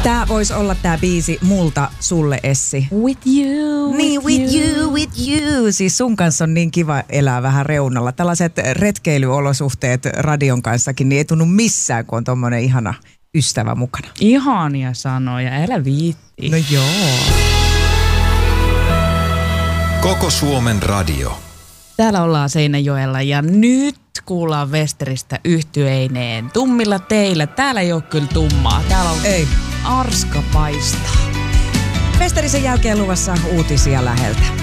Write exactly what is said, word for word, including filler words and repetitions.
Tää voisi olla tää biisi multa sulle, Essi. With you, Niin, with you. you, with you. Siis sun kanssa on niin kiva elää vähän reunalla. Tällaiset retkeilyolosuhteet radion kanssakin, niin ei tunnu missään, kun on tommonen ihana ystävä mukana. Ihania sanoja, älä viitti. No joo. Koko Suomen radio. Täällä ollaan Seinäjoella ja nyt kuullaan Westeristä yhtyeineen. Tummilla teillä. Täällä ei ole kyllä tummaa. Täällä on ei. Arska paistaa. Westerisen jälkeen luvassa uutisia läheltä.